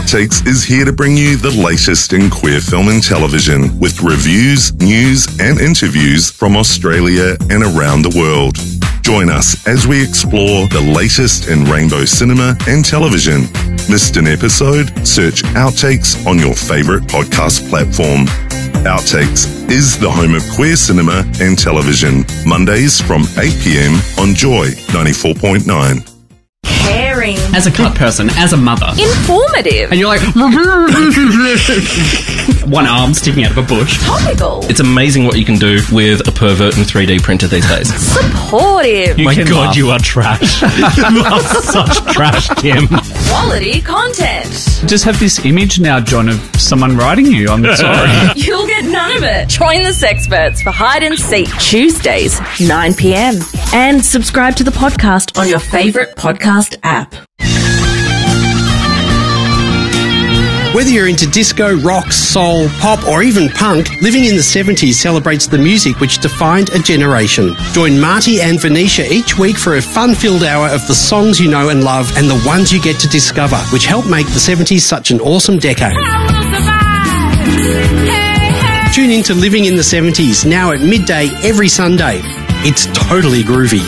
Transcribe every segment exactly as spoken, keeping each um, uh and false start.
Outtakes is here to bring you the latest in queer film and television with reviews, news and interviews from Australia and around the world. Join us as we explore the latest in rainbow cinema and television. Missed an episode? Search Outtakes on your favourite podcast platform. Outtakes is the home of queer cinema and television. Mondays from eight p.m. on Joy ninety-four point nine. Caring. As a cut person, as a mother. Informative. And you're like, one arm sticking out of a bush. Topical. It's amazing what you can do with a pervert and three D printer these days. Supportive. You My can God, laugh. you are trash. You are such trash, Kim. Quality content. Just have this image now, John, of someone writing you. I'm sorry. You'll get none of it. Join the Sexperts for Hide and Seek Tuesdays, nine p.m. And subscribe to the podcast on your favourite podcast app. Whether you're into disco, rock, soul, pop or even punk, Living in the seventies celebrates the music which defined a generation. Join Marty and Venetia each week for a fun-filled hour of the songs you know and love and the ones you get to discover, which helped make the seventies such an awesome decade. Tune in to Living in the seventies, now at midday every Sunday. It's totally groovy.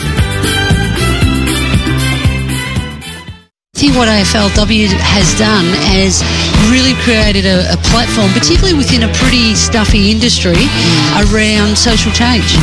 I think what A F L W has done is really created a, a platform, particularly within a pretty stuffy industry, around social change.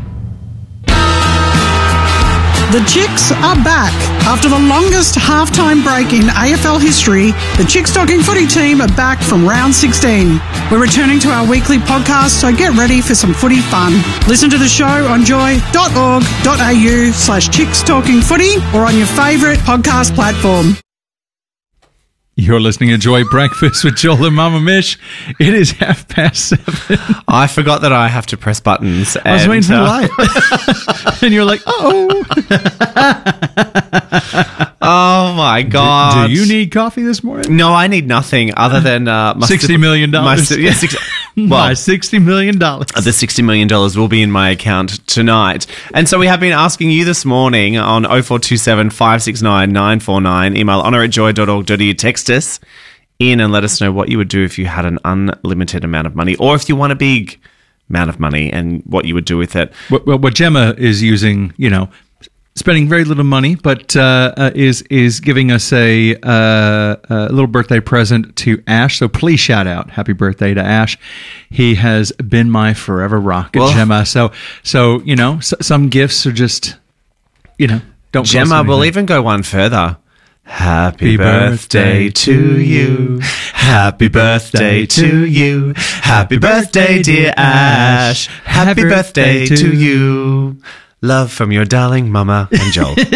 The Chicks are back. After the longest halftime break in A F L history, the Chicks Talking Footy team are back from round sixteen. We're returning to our weekly podcast, so get ready for some footy fun. Listen to the show on joy.org.au slash Chicks Talking Footy or on your favourite podcast platform. You're listening to Joy Breakfast with Joel and Mama Mish. It is half past seven. I forgot that I have to press buttons. I was and, waiting for uh, the light. And you're like, oh. Oh, my God. Do, do you need coffee this morning? No, I need nothing other than... Uh, my sixty million dollars. My, yeah, six, well, my sixty million dollars. The sixty million dollars will be in my account tonight. And so we have been asking you this morning on oh four two seven, five six nine, nine four nine, email honour at joy dot org dot a u, text us in and let us know what you would do if you had an unlimited amount of money or if you won a big amount of money and what you would do with it. What, what Gemma is using, you know, spending very little money, but uh, uh, is is giving us a, uh, a little birthday present to Ash. So please shout out happy birthday to Ash. He has been my forever rock at Well, Gemma. So so you know, so, some gifts are just, you know, don't cost Gemma will anything. even go one further. Happy Happy birthday birthday to you. Happy birthday to you. Happy birthday, dear Ash. Happy birthday to you. Love from your darling Mama and Joel. We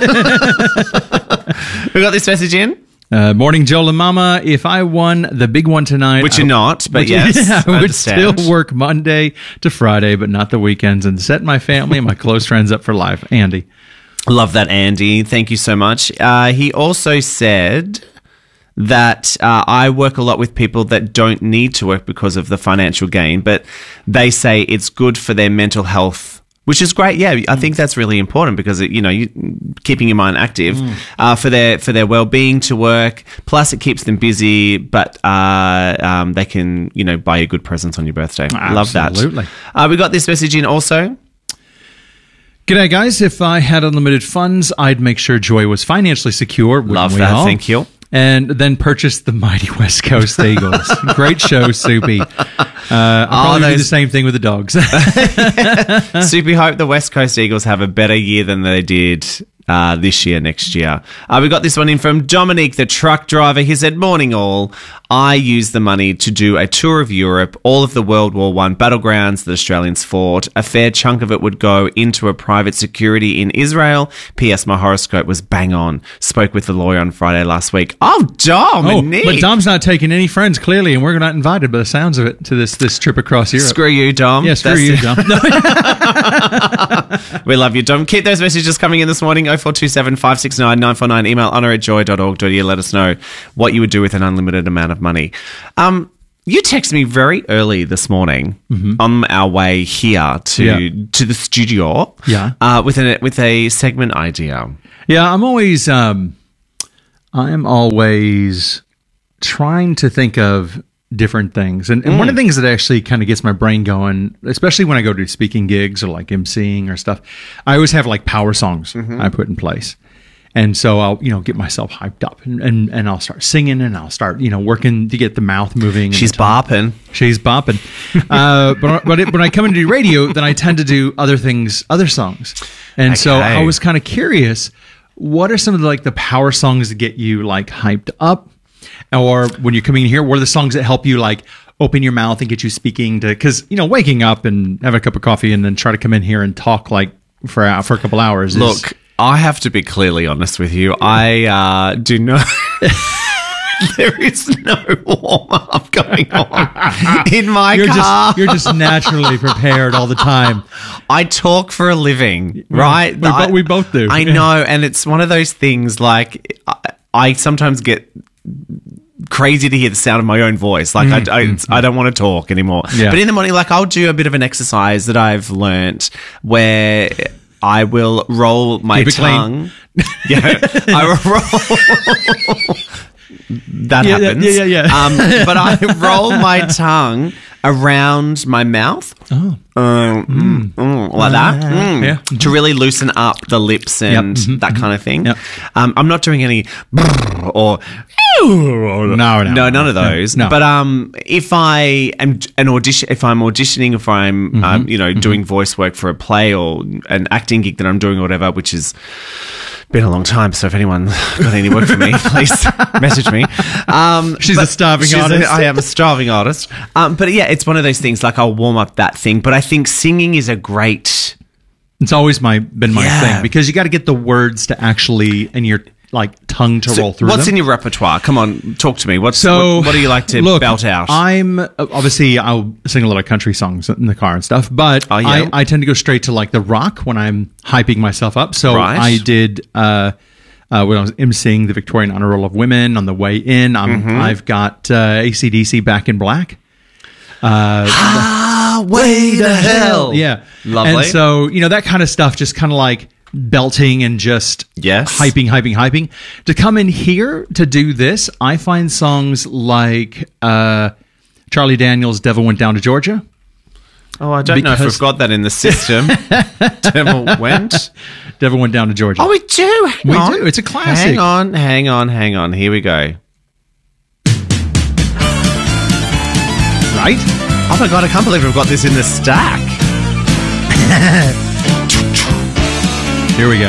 got this message in. Uh, morning, Joel and Mama. If I won the big one tonight, Which you're I- not, but which- yes, I I would understand. still work Monday to Friday, but not the weekends, and set my family and my close friends up for life. Andy. Love that, Andy. Thank you so much. Uh, he also said that uh, I work a lot with people that don't need to work because of the financial gain, but they say it's good for their mental health, which is great. Yeah, I think that's really important because it, you know, you, keeping your mind active Mm. uh, for their for their well-being to work. Plus, it keeps them busy, but uh, um, they can, you know, buy you good presents on your birthday. Love that. Absolutely. Uh, we got this message in also. G'day, guys. If I had unlimited funds, I'd make sure Joy was financially secure. wouldn't Love we that. all? Thank you. And then purchase the mighty West Coast Eagles. Great show, Soupy. Uh, I'll probably do those- the same thing with the dogs. Soupy, hope the West Coast Eagles have a better year than they did uh, this year, next year. Uh, we got this one in from Dominic, the truck driver. He said, morning all. I used the money to do a tour of Europe, all of the World War One battlegrounds that Australians fought. A fair chunk of it would go into a private security in Israel. P S. My horoscope was bang on. Spoke with the lawyer on Friday last week. Oh, Dom, oh, Nick. but Dom's not taking any friends, clearly, and we're not invited by the sounds of it to this this trip across Europe. Screw you, Dom. Yeah, screw That's you, it. Dom. We love you, Dom. Keep those messages coming in this morning. oh four two seven, five six nine, nine four nine. Email honour at joy dot org dot a u. Let us know what you would do with an unlimited amount of money. Um, you texted me very early this morning on our way here to Yeah. to the studio. Yeah. Uh, with a with a segment idea. Yeah, I'm always, um, I'm always trying to think of different things. And, and Mm. one of the things that actually kind of gets my brain going, especially when I go to speaking gigs or like emceeing or stuff, I always have like power songs Mm-hmm. I put in place. And so I'll, you know, get myself hyped up and, and, and I'll start singing and I'll start, you know, working to get the mouth moving. and She's the tongue. bopping. She's bopping. Uh, but but it, when I come into do radio, then I tend to do other things, other songs. And so Okay. I was kind of curious, what are some of the, like the power songs that get you like hyped up? Or when you're coming in here, what are the songs that help you like open your mouth and get you speaking to, because, you know, waking up and have a cup of coffee and then try to come in here and talk like for, a- for a couple hours. Is, Look, I have to be clearly honest with you. I uh, do not. There is no warm up going on in my you're car. just, you're just naturally prepared all the time. I talk for a living, right? We bo- I- we both do. I know, and it's one of those things. Like I, I sometimes get crazy to hear the sound of my own voice. Like I, I, it's- I don't want to talk anymore. Yeah. But in the morning, like I'll do a bit of an exercise that I've learnt where I will roll my Keep it clean. tongue. Yeah, I will roll. That Yeah, yeah, happens. yeah, yeah, yeah. Um, but I roll my tongue around my mouth. Oh. Um, mm, mm, like that. Mm, Yeah. To really loosen up the lips and Yep. Mhm, that kind of thing. Yep. Um, I'm not doing any or No, no. no, none of those. No. But um, if I am an audition, if I'm auditioning, if I'm Mm-hmm. um, you know doing voice work for a play or an acting gig that I'm doing or whatever, which has been a long time. So if anyone got any work for me, please message me. Um, She's but a starving she's a- artist. I am a starving artist. Um, but yeah, it's one of those things. Like I'll warm up that thing, but I think singing is a great. It's always my been my Yeah. thing because you got to get the words to actually and your like tongue to So roll through. what's them. in your repertoire? Come on, talk to me. What's So what, what do you like to look, belt out? I'm uh, obviously I'll sing a lot of country songs in the car and stuff, but Oh, yeah? I, I tend to go straight to like the rock when I'm hyping myself up. So Right. I did uh, uh, when I was emceeing the Victorian Honor Roll of Women on the way in. Um, Mm-hmm. I've got uh, A C D C Back in Black. Ah, way to hell. Yeah. Lovely. And so, you know, that kind of stuff, just kind of like belting and just Yes. hyping, hyping, hyping. To come in here to do this, I find songs like uh, Charlie Daniels' Devil Went Down to Georgia. Oh, I don't know if Because- we've got that in the system. Devil went. Devil Went Down to Georgia. Oh, we do. Hang We on. do. It's a classic. Hang on, hang on, hang on. Here we go. Right? Oh my god, I can't believe we've got this in the stack. Here we go.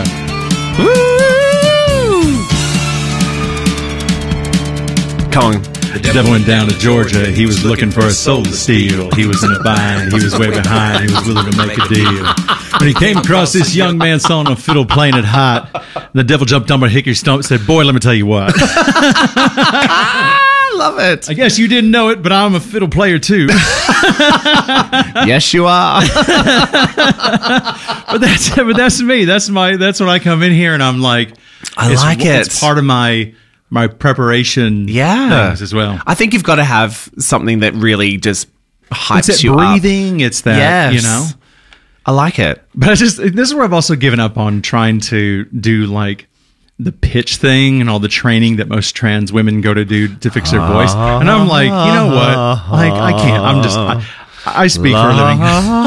Come on. The devil went down to Georgia. He was looking for a soul to steal. He was in a bind. He was way behind. He was willing to make a deal. When he came across this young man sawing a fiddle playing it hot, the devil jumped on my hickory stump and said, "Boy, let me tell you what. I love it. I guess you didn't know it, but I'm a fiddle player too." Yes, you are. But that's but that's me. That's my that's when I come in here and I'm like, I it's, like it. It's part of my my preparation. Yeah. things as well. I think you've got to have something that really just hypes It's that you up. breathing. It's that Yes. you know. I like it. But I just this is where I've also given up on trying to do like the pitch thing and all the training that most trans women go to do to fix their voice. And I'm like, you know what? Like I can't. I'm just I, I speak for a living.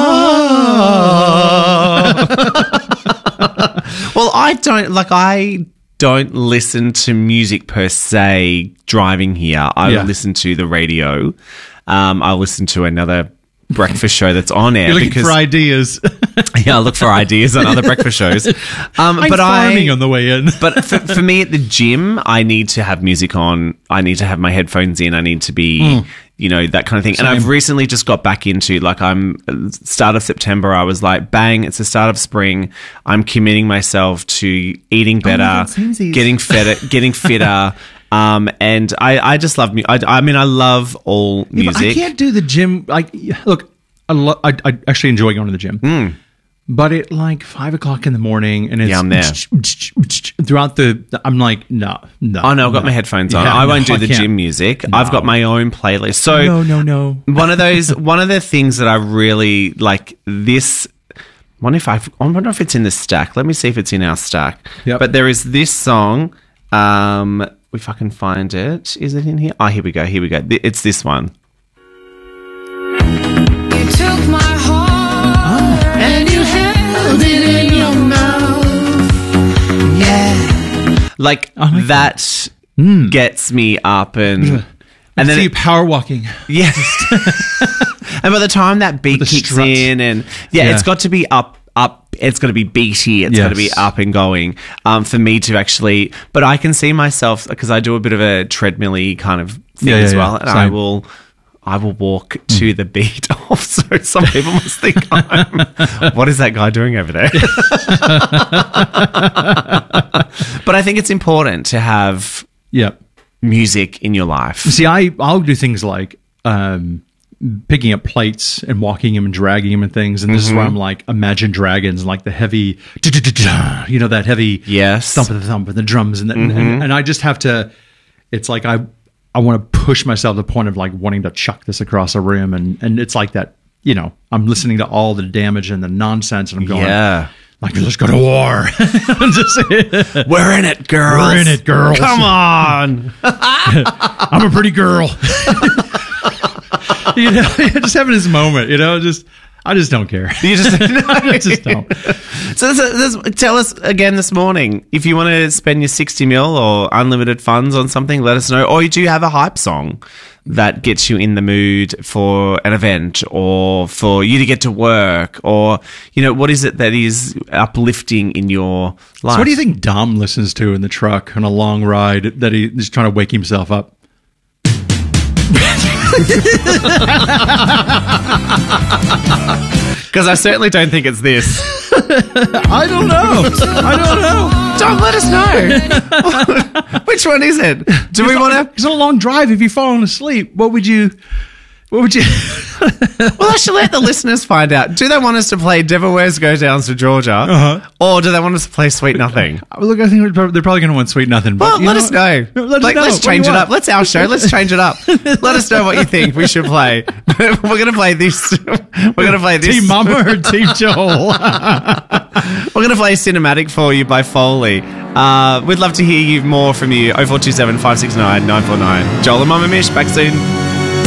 Well, I don't like I don't listen to music per se driving here. I Yeah. listen to the radio. Um, I listen to another breakfast show that's on air You're looking because for ideas. yeah, I look for ideas on other breakfast shows. Um, I'm but farming I on the way in. but for, for me at the gym, I need to have music on. I need to have my headphones in. I need to be, you know, that kind of thing. And I've recently just got back into like I'm start of September. I was like, bang! It's the start of spring. I'm committing myself to eating better, God, samesies. getting fitter, getting fitter. Um, and I, I just love mu- I, I mean, I love all Yeah, but music. I can't do the gym. Like, look, I, lo- I, I actually enjoy going to the gym. But at like five o'clock in the morning, and it's Yeah, I'm there. throughout the. I'm like, no, no. Oh no, I've got no. my headphones on. Yeah, I no, won't do the can't. gym music. I've got my own playlist. So No, no, no. one of those one of the things that I really like this wonder if I I wonder if it's in the stack. Let me see if it's in our stack. Yep. But there is this song um if I can find it. Is it in here? Oh, here we go. Here we go. Th- It's this one. You took my heart and you held it in your mouth. Yeah. Like, I like that Mm. gets me up and... And And then then you it, power walking. yeah. And by the time that beat With the kicks struts. in and... Yeah, Yeah. it's got to be up, up. It's got to be beaty. It's got to be Yes. up and going um, for me to actually... But I can see myself, because I do a bit of a treadmill-y kind of thing Yeah, yeah, as well. yeah. And I Same. will... I will walk to the beat of. So some people must think, I'm, what is that guy doing over there? But I think it's important to have Yeah. music in your life. See, I, I'll do things like um, picking up plates and walking them and dragging them and things. And this is where I'm like, Imagine Dragons, like the heavy, you know, that heavy Yes. thump of the thump and the drums. And, the, and, and I just have to, it's like I I want to push myself to the point of like wanting to chuck this across a room. And, and it's like that, you know, I'm listening to all the damage and the nonsense and I'm going, Yeah. like, let's go to war. Just- We're in it, girls. We're in it, girls. Come on. I'm a pretty girl. You know, just having this moment, you know, just I just don't care. You just, I just don't. So this, this, tell us again this morning, if you want to spend your sixty mil or unlimited funds on something, let us know. Or do you have a hype song that gets you in the mood for an event or for you to get to work? Or, you know, what is it that is uplifting in your life? So what do you think Dom listens to in the truck on a long ride that he, he's trying to wake himself up? Because I certainly don't think it's this. I don't know. I don't know. Don't let us know. Which one is it? Do we want to? It's a long drive. If you've fallen asleep, what would you? What would you? Well, I should let the listeners find out. Do they want us to play Devil Wears Go Downs to Georgia? Uh-huh. Or do they want us to play Sweet Nothing? Look, I think they're probably, they're probably going to want Sweet Nothing. But Well, you let know us know. what? Let us like, know. Let's What do change you it want? up. Let's our show. Let's change it up. Let us know what you think we should play. We're going to play this. We're going to play this. Team Mama or Team Joel? We're going to play Cinematic for you by Foley. Uh, we'd love to hear you more from you. oh four two seven, five six nine, nine four nine. Joel and Mama Mish, back soon.